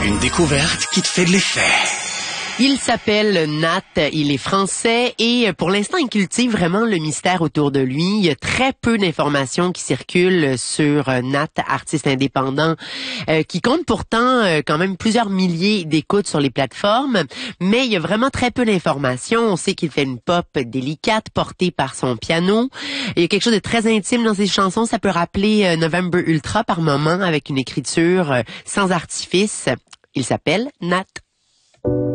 Une découverte qui te fait de l'effet. Il s'appelle Nat, il est français et pour l'instant, il cultive vraiment le mystère autour de lui. Il y a très peu d'informations qui circulent sur Nat, artiste indépendant, qui compte pourtant quand même plusieurs milliers d'écoutes sur les plateformes, mais il y a vraiment très peu d'informations. On sait qu'il fait une pop délicate portée par son piano. Il y a quelque chose de très intime dans ses chansons. Ça peut rappeler November Ultra par moment avec une écriture sans artifice. Il s'appelle Nat.